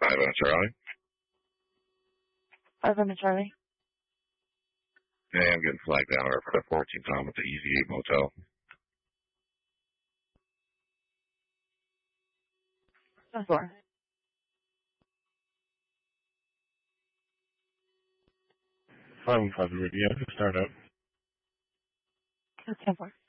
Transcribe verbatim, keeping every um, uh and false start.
Five on Charlie. Five on Charlie. Hey, I'm getting flagged down for the fourteen Tom at the Easy Eight Motel. ten four. Five one five, yeah, start up. ten four.